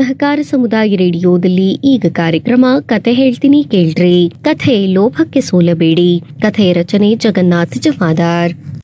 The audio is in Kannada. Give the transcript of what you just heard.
ಸಹಕಾರ ಸಮುದಾಯ ರೇಡಿಯೋದಲ್ಲಿ ಈಗ ಕಾರ್ಯಕ್ರಮ ಕತೆ ಹೇಳ್ತೀನಿ ಕೇಳ್ರಿ. ಕಥೆ ಲೋಭಕ್ಕೆ ಸೋಲಬೇಡಿ. ಕಥೆಯ ರಚನೆ ಜಗನ್ನಾಥ ಜಮಾದಾರ್.